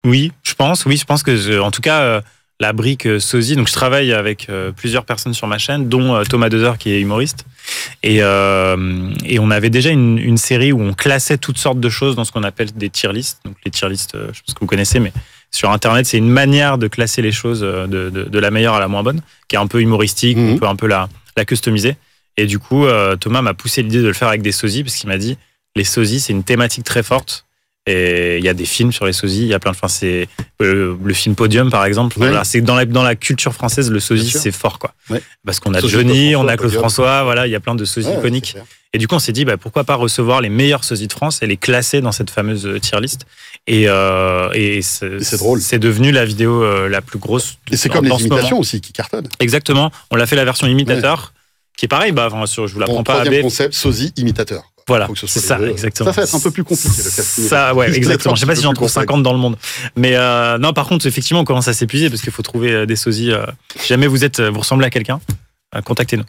Oui, je pense que, en tout cas, la brique sosie. Donc, je travaille avec plusieurs personnes sur ma chaîne, dont Thomas Dezer, qui est humoriste. Et on avait déjà une série où on classait toutes sortes de choses dans ce qu'on appelle des tier lists. Donc, les tier lists, je pense que vous connaissez, mais sur Internet, c'est une manière de classer les choses de la meilleure à la moins bonne, qui est un peu humoristique, on peut un peu la customiser. Et du coup, Thomas m'a poussé l'idée de le faire avec des sosies, parce qu'il m'a dit, les sosies, c'est une thématique très forte. Et il y a des films sur les sosies, il y a plein de... Enfin, c'est le film Podium, par exemple. Ouais. Voilà, c'est dans la culture française, le sosie, c'est fort, quoi. Ouais. Parce qu'on a Sosie, Johnny, on a Claude Podium. François, voilà, il y a plein de sosies iconiques. Et du coup, on s'est dit, pourquoi pas recevoir les meilleurs sosies de France et les classer dans cette fameuse tier list. Et c'est drôle. C'est devenu la vidéo la plus grosse. Et c'est comme les imitations aussi qui cartonnent. Exactement. On l'a fait la version imitateur, qui est pareil, je vous l'apprends pas. Troisième concept, sosie, imitateur. Voilà, Faut que ce c'est soit ça, exactement. Ça va être un peu plus compliqué, le casting. Ça, ouais, exactement. Je sais pas si j'en trouve complexe. 50 dans le monde. Mais non, par contre, effectivement, on commence à s'épuiser parce qu'il faut trouver des sosies. Si jamais vous ressemblez à quelqu'un, contactez-nous.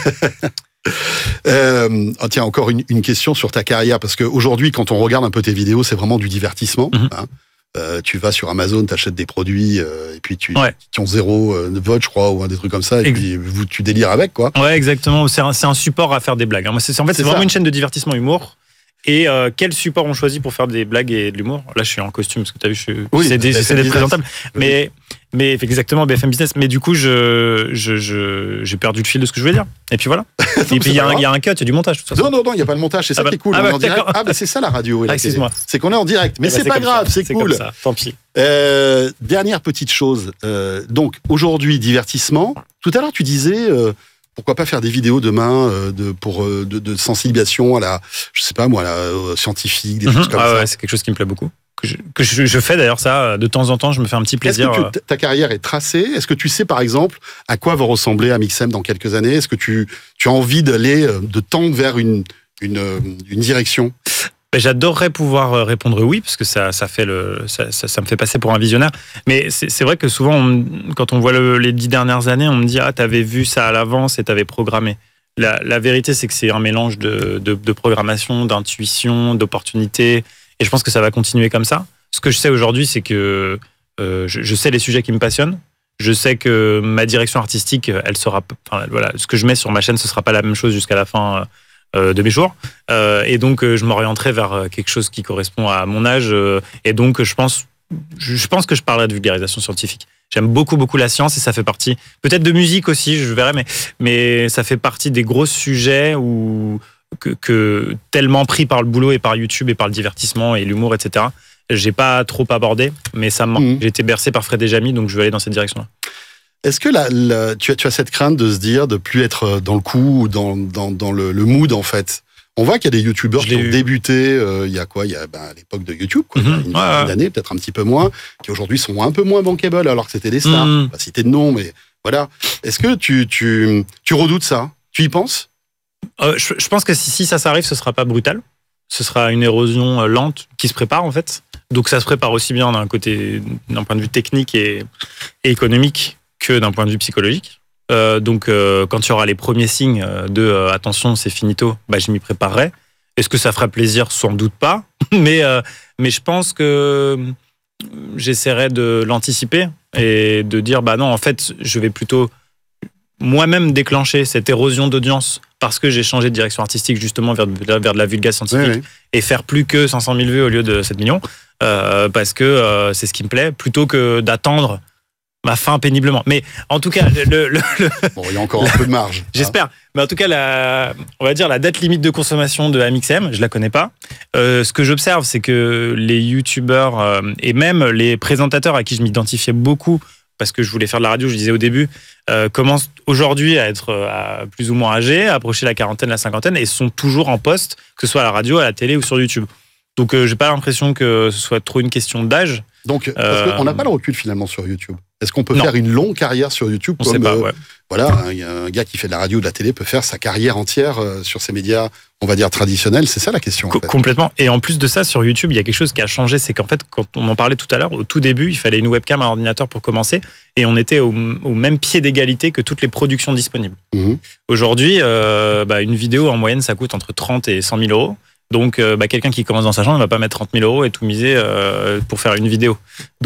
Tiens, encore une question sur ta carrière, parce qu'aujourd'hui, quand on regarde un peu tes vidéos, c'est vraiment du divertissement. Hein. Tu vas sur Amazon, t'achètes des produits, et puis qui ont 0 vote, je crois, ou des trucs comme ça, et puis tu délires avec, quoi. Ouais, exactement. C'est un support à faire des blagues. Moi, c'est vraiment une chaîne de divertissement humour. Et quel support on choisit pour faire des blagues et de l'humour? Là, je suis en costume, parce que tu as vu, c'est d'être présentable. Mais exactement, BFM Business. Mais du coup, j'ai perdu le fil de ce que je voulais dire. Et puis voilà. Et puis il y a un cut, il y a du montage. De toute façon. Non, il n'y a pas de montage. C'est ça qui est cool. On est en direct. C'est ça la radio. Excuse-moi. C'est qu'on est en direct. Mais c'est pas grave, c'est cool. Comme ça, tant pis. Dernière petite chose. Donc aujourd'hui, divertissement. Tout à l'heure, tu disais. Pourquoi pas faire des vidéos demain de sensibilisation à la, je sais pas moi, scientifique, des choses comme ça. Ouais, c'est quelque chose qui me plaît beaucoup. Que je fais d'ailleurs ça, de temps en temps, je me fais un petit plaisir. Est-ce que ta carrière est tracée? Est-ce que tu sais par exemple à quoi va ressembler Amixem dans quelques années? Est-ce que tu as envie de tendre vers une direction? J'adorerais pouvoir répondre oui, parce que ça me fait passer pour un visionnaire. Mais c'est vrai que souvent, quand on voit les 10 dernières années, on me dit « Ah, t'avais vu ça à l'avance et t'avais programmé ». La vérité, c'est que c'est un mélange de programmation, d'intuition, d'opportunité. Et je pense que ça va continuer comme ça. Ce que je sais aujourd'hui, c'est que je sais les sujets qui me passionnent. Je sais que ma direction artistique, elle sera... voilà, ce que je mets sur ma chaîne, ce sera pas la même chose jusqu'à la fin de mes jours. Et donc, je m'orienterai vers quelque chose qui correspond à mon âge. Et donc, je pense que je parlerai de vulgarisation scientifique. J'aime beaucoup la science et ça fait partie, peut-être de musique aussi, je verrai, mais ça fait partie des gros sujets que tellement pris par le boulot et par YouTube et par le divertissement et l'humour, etc. J'ai pas trop abordé, mais ça me manque. J'ai été bercé par Fred et Jamy, donc je vais aller dans cette direction-là. Est-ce que tu as cette crainte de se dire de plus être dans le coup ou dans le mood en fait? On voit qu'il y a des youtubeurs qui ont débuté il y a à l'époque de YouTube, quoi, il y a une dizaine d'années, peut-être un petit peu moins, qui aujourd'hui sont un peu moins bankable alors que c'était des stars. Pas citer de nom, mais voilà. Est-ce que tu redoutes ça? Tu y penses? Je pense que si ça s'arrive, ce sera pas brutal. Ce sera une érosion lente qui se prépare en fait. Donc ça se prépare aussi bien d'un point de vue technique et économique que d'un point de vue psychologique. Donc quand il y aura les premiers signes de attention, c'est finito, je m'y préparerai. Est-ce que ça fera plaisir? Sans doute pas. Mais je pense que j'essaierai de l'anticiper et de dire non, en fait, je vais plutôt moi-même déclencher cette érosion d'audience parce que j'ai changé de direction artistique justement vers de la vulgarisation scientifique et faire plus que 500 000 vues au lieu de 7 millions parce que c'est ce qui me plaît plutôt que d'attendre ma fin péniblement. Mais en tout cas, Bon, il y a encore un peu de marge. J'espère. Mais en tout cas, on va dire la date limite de consommation de Amixem, je la connais pas. Ce que j'observe, c'est que les youtubeurs et même les présentateurs à qui je m'identifiais beaucoup parce que je voulais faire de la radio, je disais au début, commencent aujourd'hui à être plus ou moins âgés, à approcher la quarantaine, la cinquantaine, et sont toujours en poste, que ce soit à la radio, à la télé ou sur YouTube. Donc, j'ai pas l'impression que ce soit trop une question d'âge. Donc, parce qu'on n'a pas le recul finalement sur YouTube. Est-ce qu'on peut faire une longue carrière sur YouTube on sait pas, voilà, un gars qui fait de la radio ou de la télé peut faire sa carrière entière sur ces médias, on va dire traditionnels. C'est ça la question. En fait. Complètement. Et en plus de ça, sur YouTube, il y a quelque chose qui a changé. C'est qu'en fait, quand on en parlait tout à l'heure, au tout début, il fallait une webcam à ordinateur pour commencer. Et on était au même pied d'égalité que toutes les productions disponibles. Aujourd'hui, une vidéo, en moyenne, ça coûte entre 30 et 100 000 euros. Donc, quelqu'un qui commence dans sa chambre ne va pas mettre 30 000 € et tout miser pour faire une vidéo.